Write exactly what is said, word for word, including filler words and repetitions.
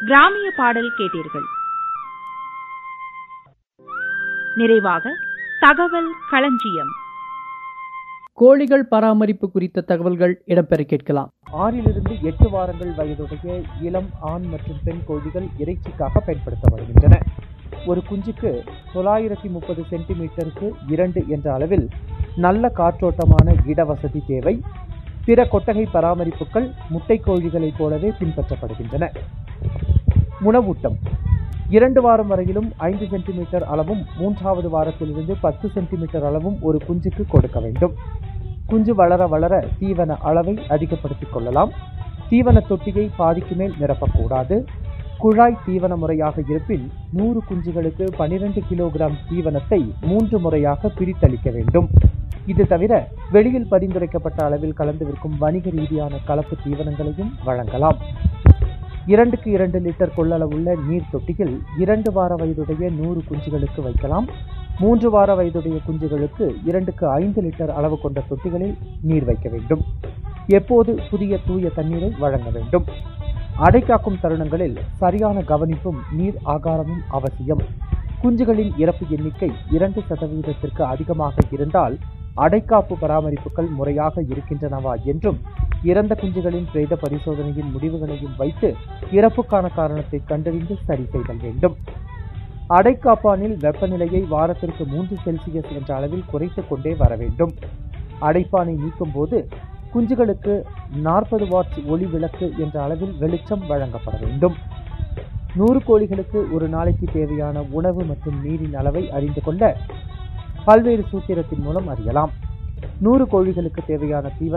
கிராமிய பாடல் கேட்டீர்கள். நிறைவாக தகவல் களஞ்சியம். கோழிகள் பராமரிப்பு குறித்த தகவல்கள் இடம்பெற கேட்கலாம். ஆறிலிருந்து எட்டு வாரங்கள் வயதுடைய இளம் ஆண் மற்றும் பெண் கோழிகள் இறைச்சிக்காக பயன்படுத்தப்படுகின்றன. ஒரு குஞ்சுக்கு தொள்ளாயிரத்தி முப்பது சென்டிமீட்டருக்கு இரண்டு என்ற அளவில் நல்ல காற்றோட்டமான இடவசதி தேவை. பிற கொட்டகை பராமரிப்புகள் முட்டை கோழிகளைப் போலவே பின்பற்றப்படுகின்றன. உணவூட்டம் இரண்டு வாரம் வரையிலும் ஐந்து சென்டிமீட்டர் அளவும் மூன்றாவது வாரத்திலிருந்து பத்து சென்டிமீட்டர் அளவும் ஒரு குஞ்சுக்கு கொடுக்க வேண்டும். குஞ்சு வளர வளர தீவன அளவை அதிகப்படுத்திக் கொள்ளலாம். தீவன தொட்டியை பாதிக்கு மேல் நிரப்பக்கூடாது. குழாய் தீவன முறையாக இருப்பின் நூறு குஞ்சுகளுக்கு பனிரெண்டு கிலோகிராம் தீவனத்தை மூன்று முறையாக பிரித்தளிக்க வேண்டும். இது தவிர வெளியில் பரிந்துரைக்கப்பட்ட அளவில் கலந்து விற்கும் வணிக ரீதியான கலப்பு தீவனங்களையும் வழங்கலாம். இரண்டுக்கு இரண்டு லிட்டர் கொள்ளளவுள்ள நீர் தொட்டியில் இரண்டு வார வயதுடைய நூறு குஞ்சுகளுக்கு வைக்கலாம். மூன்று வார வயதுடைய குஞ்சுகளுக்கு இரண்டுக்கு ஐந்து லிட்டர் அளவு கொண்ட தொட்டிகளில் நீர் வைக்க வேண்டும். எப்போது புதிய தூய தண்ணீரை வழங்க வேண்டும். அடைக்காக்கும் தருணங்களில் சரியான கவனிப்பும் நீர் ஆகாரமும் அவசியம். குஞ்சுகளின் இறப்பு எண்ணிக்கை இரண்டு சதவீதத்திற்கு அதிகமாக இருந்தால் அடைக்காப்பு பராமரிப்புகள் முறையாக இருக்கின்றனவா என்றும், இறந்த குஞ்சுகளின் பிரேத பரிசோதனையின் முடிவுகளையும் வைத்து இறப்புக்கான காரணத்தை கண்டறிந்து சரி செய்தல் வேண்டும். அடைக்காப்பானில் வெப்பநிலையை வாரத்திற்கு மூன்று செல்சியஸ் என்ற அளவில் குறைத்து கொண்டே வர வேண்டும். அடைப்பானை நீக்கும் போது குஞ்சுகளுக்கு நாற்பது வாட்ஸ் ஒளி விளக்கு என்ற அளவில் வெளிச்சம் வழங்கப்பட வேண்டும். நூறு கோழிகளுக்கு ஒரு நாளைக்கு தேவையான உணவு மற்றும் நீரின் அளவை அறிந்து கொள்ள பல்வேறு சூத்திரத்தின் மூலம் அறியலாம். நூறு கோழிகளுக்கு தேவையான தீவன